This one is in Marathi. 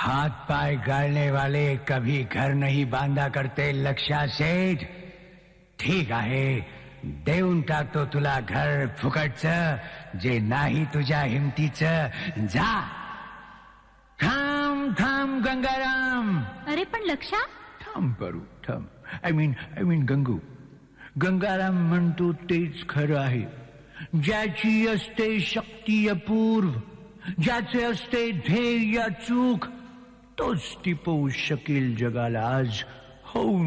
हाथ पाय गाळने वाले कभी घर नहीं बांधा करते लक्षा सेठ. ठीक आहे, देऊन टाकतो तुला घर फुकटचं, जे नाही तुझ्या हिमतीचं. जा. थांब थांब गंगाराम. अरे पण लक्षा. थांब परू थांब. I mean Gangu. गंगाराम म्हणतो तेच खरं आहे. ज्याची असते शक्ती अपूर्व, ज्याचे असते ध्येय अचूक, तोच टिपवू शकेल जगाला आज. हो